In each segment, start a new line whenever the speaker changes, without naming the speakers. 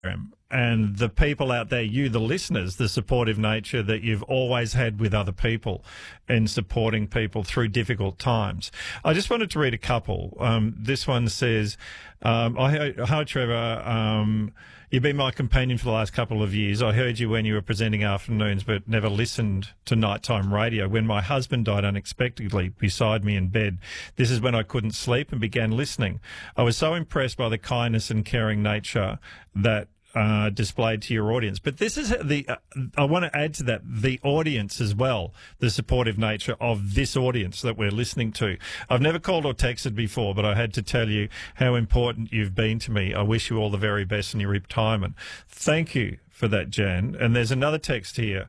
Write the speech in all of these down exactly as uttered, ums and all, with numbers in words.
and the people out there, you, the listeners, the supportive nature that you've always had with other people in supporting people through difficult times. I just wanted to read a couple. Um, this one says, um, I heard, hi, Trevor. Um, You've been my companion for the last couple of years. I heard you when you were presenting afternoons, but never listened to nighttime radio. When my husband died unexpectedly beside me in bed, this is when I couldn't sleep and began listening. I was so impressed by the kindness and caring nature that Uh, displayed to your audience. But this is the, uh, I want to add to that, the audience as well, the supportive nature of this audience that we're listening to. I've never called or texted before, but I had to tell you how important you've been to me. I wish you all the very best in your retirement. Thank you for that, Jan. And there's another text here.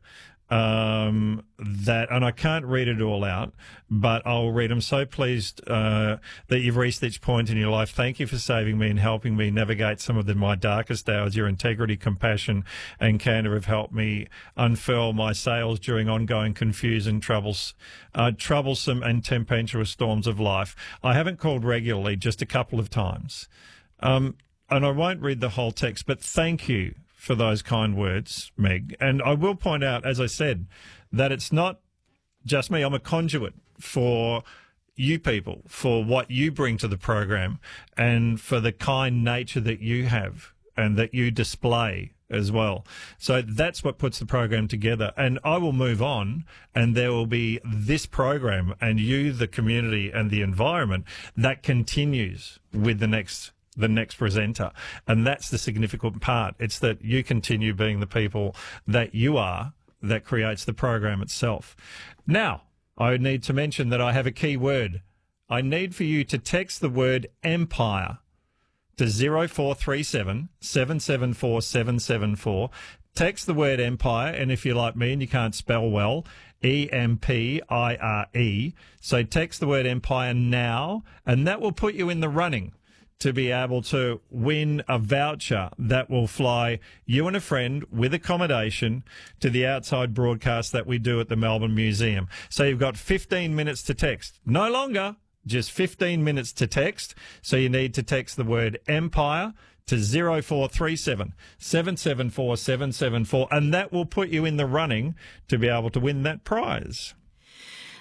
Um, that, and I can't read it all out, but I'll read. I'm so pleased uh, that you've reached each point in your life. Thank you for saving me and helping me navigate some of the, my darkest hours. Your integrity, compassion, and candour have helped me unfurl my sails during ongoing confusion, troubles, uh, troublesome and tempestuous storms of life. I haven't called regularly, just a couple of times. Um, and I won't read the whole text, but thank you for those kind words, Meg. And I will point out, as I said, that it's not just me. I'm a conduit for you people, for what you bring to the program and for the kind nature that you have and that you display as well. So that's what puts the program together. And I will move on, and there will be this program and you, the community and the environment that continues with the next the next presenter. And that's the significant part. It's that you continue being the people that you are that creates the program itself. Now, I need to mention that I have a key word. I need for you to text the word empire to zero four three seven, seven seven four, seven seven four. Text the word empire, and if you're like me and you can't spell well, E M P I R E. So text the word empire now, and that will put you in the running to be able to win a voucher that will fly you and a friend with accommodation to the outside broadcast that we do at the Melbourne Museum. So you've got fifteen minutes to text. No longer, just fifteen minutes to text. So you need to text the word empire to zero four three seven, seven seven four, seven seven four, and that will put you in the running to be able to win that prize.